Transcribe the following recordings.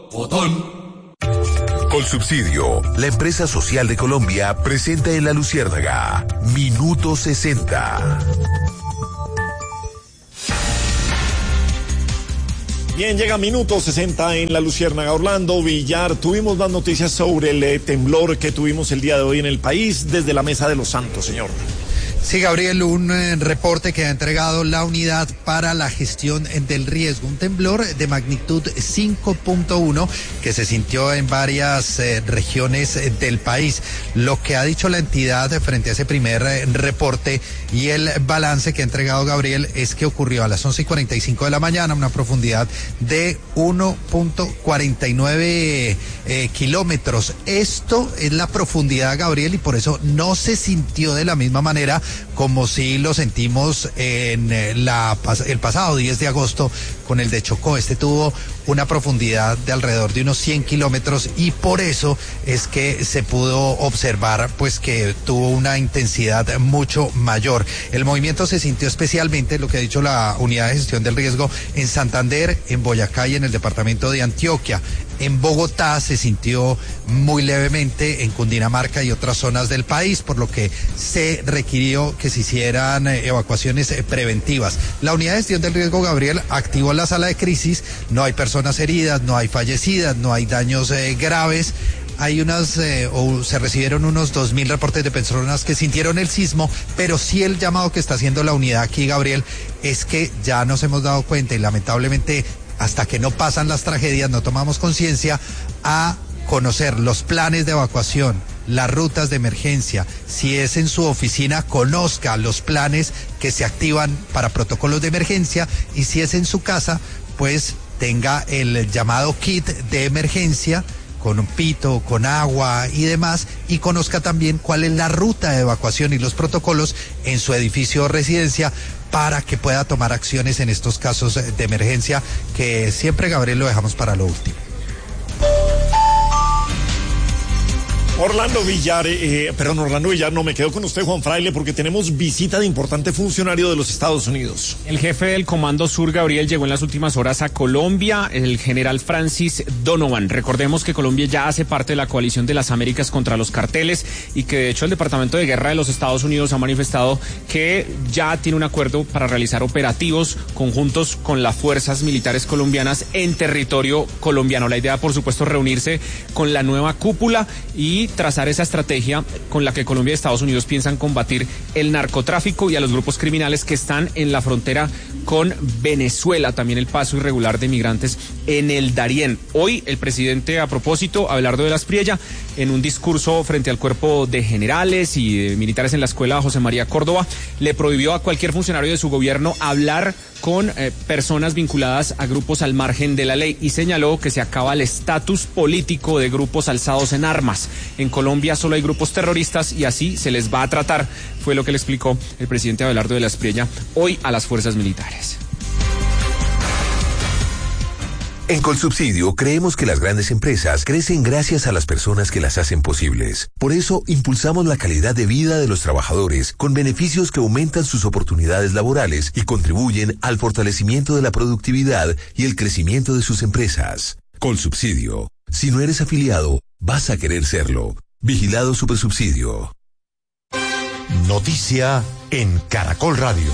Colsubsidio, la empresa social de Colombia, presenta en La Luciérnaga Minuto 60. Bien, llega Minuto 60 en La Luciérnaga. Orlando Villar, tuvimos más noticias sobre el temblor que tuvimos el día de hoy en el país desde la Mesa de los Santos, señor. Sí, Gabriel, un reporte que ha entregado la Unidad para la Gestión del Riesgo. Un temblor de magnitud 5.1 que se sintió en varias regiones del país. Lo que ha dicho la entidad frente a ese primer reporte y el balance que ha entregado Gabriel es que ocurrió a las 11:45 de la mañana, una profundidad de 1.49 kilómetros. Esto es la profundidad, Gabriel, y por eso no se sintió de la misma manera como si lo sentimos en el pasado 10 de agosto con el de Chocó. Este tuvo una profundidad de alrededor de unos 100 kilómetros y por eso es que se pudo observar pues que tuvo una intensidad mucho mayor. El movimiento se sintió especialmente, lo que ha dicho la Unidad de Gestión del Riesgo, en Santander, en Boyacá y en el departamento de Antioquia. En Bogotá se sintió muy levemente, en Cundinamarca y otras zonas del país, por lo que se requirió que se hicieran evacuaciones preventivas. La Unidad de Gestión del Riesgo, Gabriel, activó la sala de crisis, no hay personas heridas, no hay fallecidas, no hay daños graves. Hay se recibieron unos 2.000 reportes de personas que sintieron el sismo, pero sí el llamado que está haciendo la unidad aquí, Gabriel, es que ya nos hemos dado cuenta y lamentablemente hasta que no pasan las tragedias no tomamos conciencia a conocer los planes de evacuación, las rutas de emergencia. Si es en su oficina, conozca los planes que se activan para protocolos de emergencia, y si es en su casa, pues tenga el llamado kit de emergencia con un pito, con agua y demás, y conozca también cuál es la ruta de evacuación y los protocolos en su edificio o residencia para que pueda tomar acciones en estos casos de emergencia, que siempre, Gabriel, lo dejamos para lo último. Orlando Villar, no, me quedo con usted, Juan Fraile, porque tenemos visita de importante funcionario de los Estados Unidos. El jefe del Comando Sur, Gabriel, llegó en las últimas horas a Colombia, el general Francis Donovan. Recordemos que Colombia ya hace parte de la coalición de las Américas contra los carteles y que de hecho el Departamento de Guerra de los Estados Unidos ha manifestado que ya tiene un acuerdo para realizar operativos conjuntos con las fuerzas militares colombianas en territorio colombiano. La idea, por supuesto, es reunirse con la nueva cúpula y trazar esa estrategia con la que Colombia y Estados Unidos piensan combatir el narcotráfico y a los grupos criminales que están en la frontera con Venezuela, también el paso irregular de migrantes en el Darién. Hoy el presidente, a propósito, Abelardo de la Espriella, en un discurso frente al cuerpo de generales y de militares en la escuela José María Córdoba, le prohibió a cualquier funcionario de su gobierno hablar con personas vinculadas a grupos al margen de la ley y señaló que se acaba el estatus político de grupos alzados en armas. En Colombia solo hay grupos terroristas y así se les va a tratar, fue lo que le explicó el presidente Abelardo de la Espriella hoy a las fuerzas militares. En Colsubsidio creemos que las grandes empresas crecen gracias a las personas que las hacen posibles. Por eso impulsamos la calidad de vida de los trabajadores con beneficios que aumentan sus oportunidades laborales y contribuyen al fortalecimiento de la productividad y el crecimiento de sus empresas. Colsubsidio. Si no eres afiliado, vas a querer serlo. Vigilado Supersubsidio. Noticia en Caracol Radio.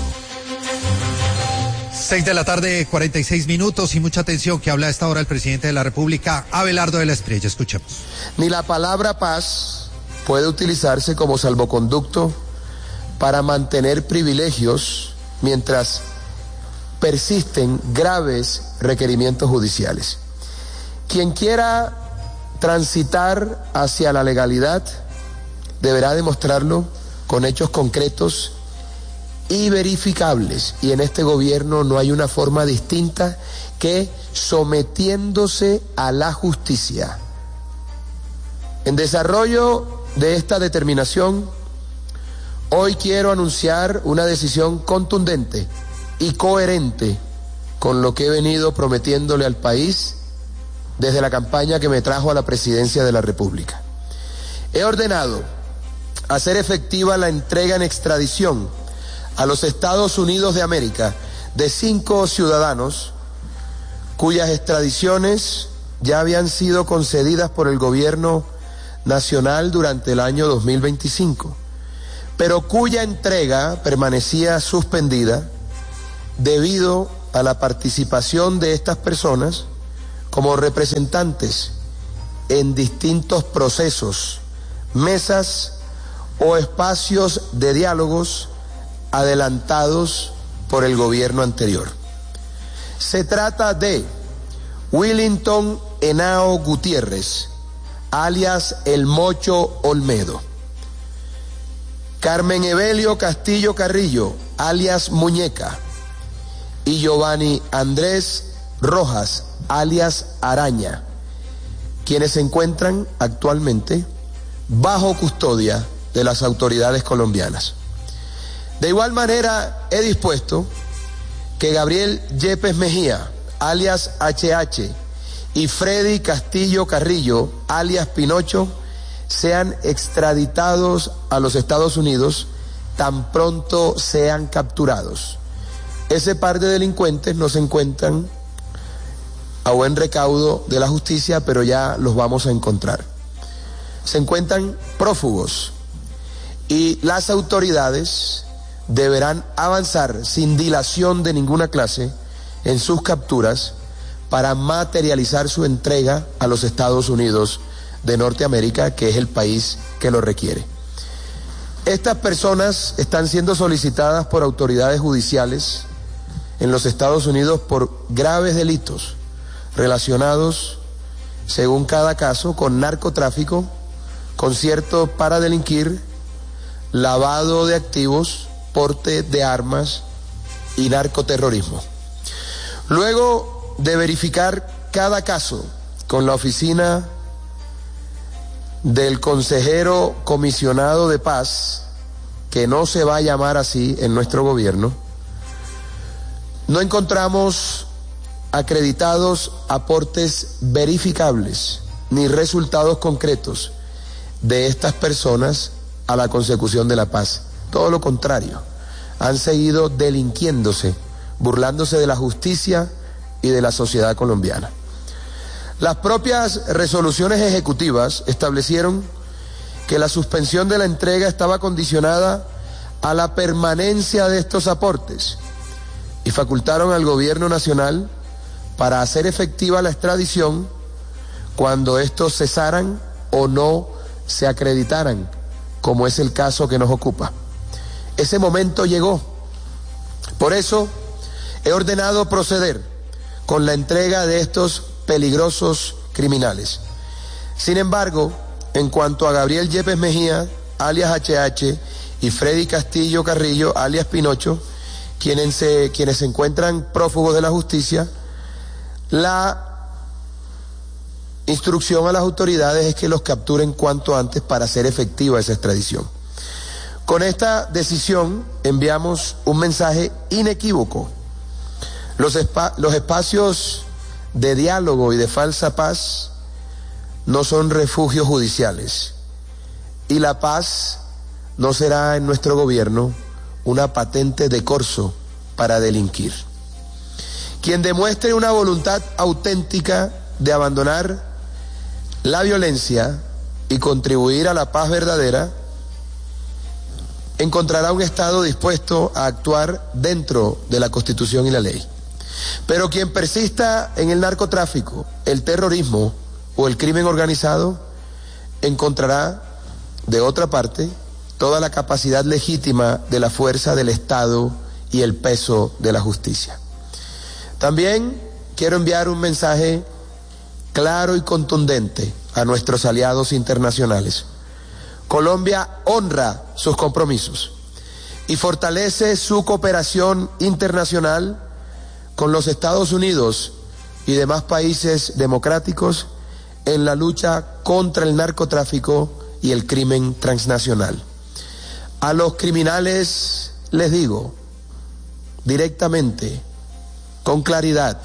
6:46 p.m. y mucha atención, que habla a esta hora el presidente de la República, Abelardo de la Espriella. Escuchemos. Ni la palabra paz puede utilizarse como salvoconducto para mantener privilegios mientras persisten graves requerimientos judiciales. Quien quiera transitar hacia la legalidad deberá demostrarlo con hechos concretos y verificables, y en este gobierno no hay una forma distinta que sometiéndose a la justicia. En desarrollo de esta determinación, hoy quiero anunciar una decisión contundente y coherente con lo que he venido prometiéndole al país desde la campaña que me trajo a la presidencia de la República. He ordenado hacer efectiva la entrega en extradición a los Estados Unidos de América de 5 ciudadanos cuyas extradiciones ya habían sido concedidas por el gobierno nacional durante el año 2025, pero cuya entrega permanecía suspendida debido a la participación de estas personas como representantes en distintos procesos, mesas o espacios de diálogos adelantados por el gobierno anterior. Se trata de Willington Henao Gutiérrez, alias El Mocho Olmedo; Carmen Evelio Castillo Carrillo, alias Muñeca; y Giovanni Andrés Rojas, alias Araña, quienes se encuentran actualmente bajo custodia de las autoridades colombianas. De igual manera, he dispuesto que Gabriel Yepes Mejía, alias HH, y Freddy Castillo Carrillo, alias Pinocho, sean extraditados a los Estados Unidos tan pronto sean capturados. Ese par de delincuentes no se encuentran a buen recaudo de la justicia, pero ya los vamos a encontrar. Se encuentran prófugos y las autoridades deberán avanzar sin dilación de ninguna clase en sus capturas para materializar su entrega a los Estados Unidos de Norteamérica, que es el país que lo requiere. Estas personas están siendo solicitadas por autoridades judiciales en los Estados Unidos por graves delitos relacionados, según cada caso, con narcotráfico, concierto para delinquir, lavado de activos, porte de armas y narcoterrorismo. Luego de verificar cada caso con la oficina del consejero comisionado de paz, que no se va a llamar así en nuestro gobierno, no encontramos acreditados aportes verificables ni resultados concretos de estas personas a la consecución de la paz. Todo lo contrario, han seguido delinquiéndose, burlándose de la justicia y de la sociedad colombiana. Las propias resoluciones ejecutivas establecieron que la suspensión de la entrega estaba condicionada a la permanencia de estos aportes y facultaron al gobierno nacional para hacer efectiva la extradición cuando estos cesaran o no se acreditaran, como es el caso que nos ocupa. Ese momento llegó. Por eso he ordenado proceder con la entrega de estos peligrosos criminales. Sin embargo, en cuanto a Gabriel Yepes Mejía, alias HH, y Freddy Castillo Carrillo, alias Pinocho, quienes se encuentran prófugos de la justicia, la instrucción a las autoridades es que los capturen cuanto antes para hacer efectiva esa extradición. Con esta decisión enviamos un mensaje inequívoco. Los espacios de diálogo y de falsa paz no son refugios judiciales, y la paz no será en nuestro gobierno una patente de corso para delinquir. Quien demuestre una voluntad auténtica de abandonar la violencia y contribuir a la paz verdadera, encontrará un Estado dispuesto a actuar dentro de la Constitución y la ley. Pero quien persista en el narcotráfico, el terrorismo o el crimen organizado, encontrará, de otra parte, toda la capacidad legítima de la fuerza del Estado y el peso de la justicia. También quiero enviar un mensaje claro y contundente a nuestros aliados internacionales. Colombia honra sus compromisos y fortalece su cooperación internacional con los Estados Unidos y demás países democráticos en la lucha contra el narcotráfico y el crimen transnacional. A los criminales les digo directamente, con claridad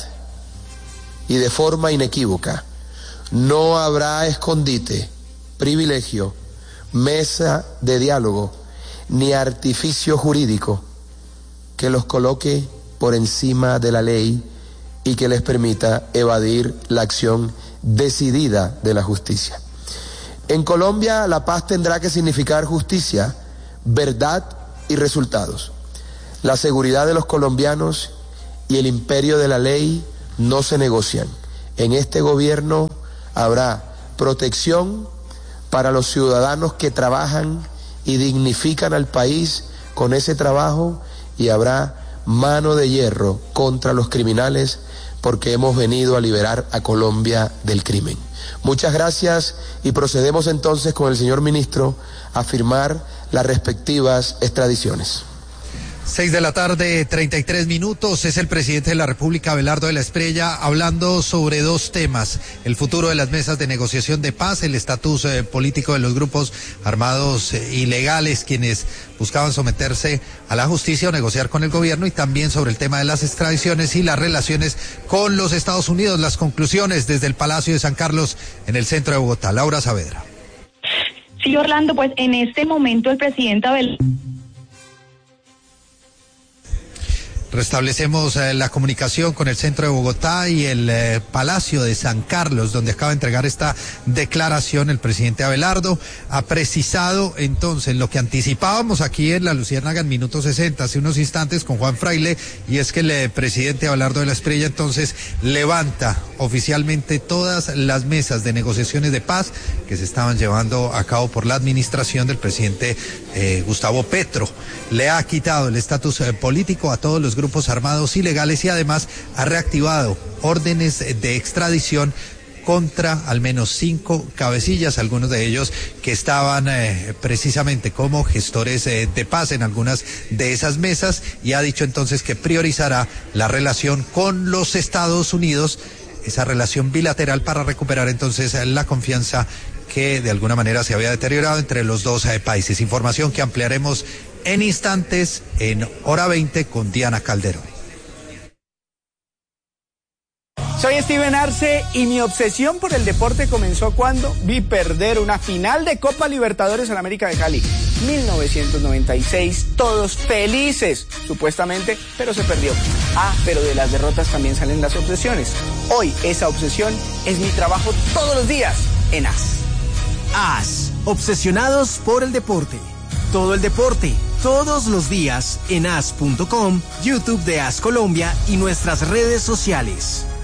y de forma inequívoca: no habrá escondite, privilegio, mesa de diálogo ni artificio jurídico que los coloque por encima de la ley y que les permita evadir la acción decidida de la justicia. En Colombia, la paz tendrá que significar justicia, verdad y resultados. La seguridad de los colombianos y el imperio de la ley no se negocian. En este gobierno habrá protección para los ciudadanos que trabajan y dignifican al país con ese trabajo, y habrá mano de hierro contra los criminales, porque hemos venido a liberar a Colombia del crimen. Muchas gracias, y procedemos entonces con el señor ministro a firmar las respectivas extradiciones. 6:33 p.m. Es el presidente de la República, Abelardo de la Espriella, hablando sobre dos temas: el futuro de las mesas de negociación de paz, el estatus político de los grupos armados ilegales quienes buscaban someterse a la justicia o negociar con el gobierno, y también sobre el tema de las extradiciones y las relaciones con los Estados Unidos. Las conclusiones desde el Palacio de San Carlos, en el centro de Bogotá. Laura Saavedra. Sí, Orlando, pues en este momento el presidente Restablecemos la comunicación con el centro de Bogotá y el Palacio de San Carlos, donde acaba de entregar esta declaración el presidente Abelardo. Ha precisado entonces lo que anticipábamos aquí en La Luciérnaga en Minuto 60 hace unos instantes con Juan Fraile, y es que el presidente Abelardo de la Espriella entonces levanta oficialmente todas las mesas de negociaciones de paz que se estaban llevando a cabo por la administración del presidente Gustavo Petro. Le ha quitado el estatus político a todos los grupos armados ilegales, y además ha reactivado órdenes de extradición contra al menos 5 cabecillas, algunos de ellos que estaban precisamente como gestores de paz en algunas de esas mesas, y ha dicho entonces que priorizará la relación con los Estados Unidos, esa relación bilateral, para recuperar entonces la confianza que de alguna manera se había deteriorado entre los dos países. Información que ampliaremos en instantes en Hora 20 con Diana Calderón. Soy Steven Arce, y mi obsesión por el deporte comenzó cuando vi perder una final de Copa Libertadores en América de Cali. 1996, todos felices, supuestamente, pero se perdió. Pero de las derrotas también salen las obsesiones. Hoy esa obsesión es mi trabajo todos los días en AS. AS, obsesionados por el deporte. Todo el deporte, todos los días en as.com, YouTube de AS Colombia y nuestras redes sociales.